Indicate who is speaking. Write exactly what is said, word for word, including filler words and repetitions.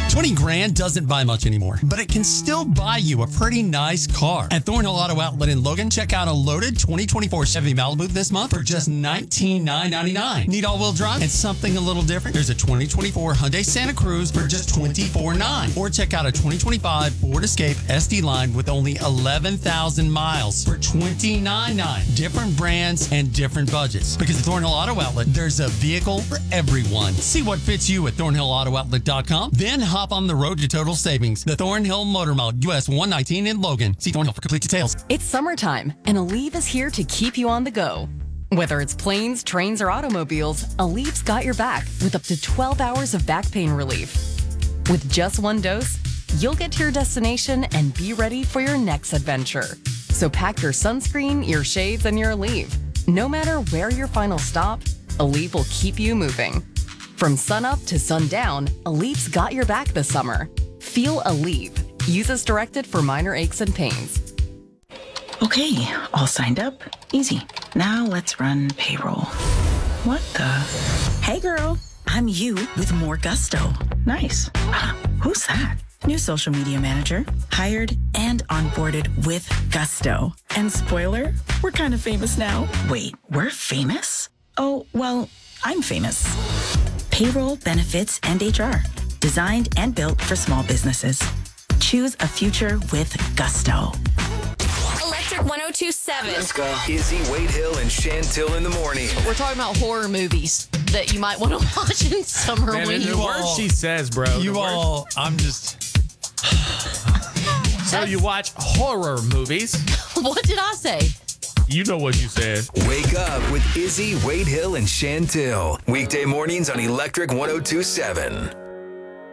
Speaker 1: twenty grand doesn't buy much anymore, but it can still buy you a pretty nice car. At Thornhill Auto Outlet in Logan, check out a loaded twenty twenty-four Chevy Malibu this month for just nineteen thousand nine hundred ninety-nine dollars. Need all-wheel drive and something a little different? There's a twenty twenty-four Hyundai Santa Cruz for just twenty-four thousand nine hundred dollars. Or check out a twenty twenty-five Ford Escape S D line with only eleven thousand miles for twenty-nine thousand nine hundred dollars. Different brands and different budgets. Because at Thornhill Auto Outlet, there's a vehicle for everyone. See what fits you at thornhill auto outlet dot com. Then hop on the road to total savings. The Thornhill Motor Mall, U S one nineteen in Logan. See Thornhill for complete details.
Speaker 2: It's summertime, and Aleve is here to keep you on the go. Whether it's planes, trains, or automobiles, Aleve's got your back with up to twelve hours of back pain relief. With just one dose, you'll get to your destination and be ready for your next adventure. So pack your sunscreen, your shades, and your Aleve. No matter where your final stop, Aleve will keep you moving. From sunup to sundown, Aleve's got your back this summer. Feel Aleve. Use as directed for minor aches and pains.
Speaker 3: Okay, all signed up. Easy. Now let's run payroll. What the? Hey girl, I'm you with more gusto. Nice. Who's that? New social media manager, hired and onboarded with gusto. And spoiler, we're kind of famous now. Wait, we're famous? Oh, well, I'm famous. Payroll, benefits, and H R. Designed and built for small businesses. Choose a future with gusto.
Speaker 4: Electric one oh two point seven.
Speaker 5: Let's go. Izzy, Wade Hill, and Chantil in the morning.
Speaker 6: We're talking about horror movies that you might want to watch in summer
Speaker 7: Man,
Speaker 6: weeks.
Speaker 7: the words she says, bro.
Speaker 1: You
Speaker 7: the
Speaker 1: all, I'm just...
Speaker 7: So you watch horror movies.
Speaker 6: What did I say?
Speaker 7: You know what you said.
Speaker 5: Wake up with Izzy, Wade Hill, and Chantil. Weekday mornings on Electric one oh two point seven.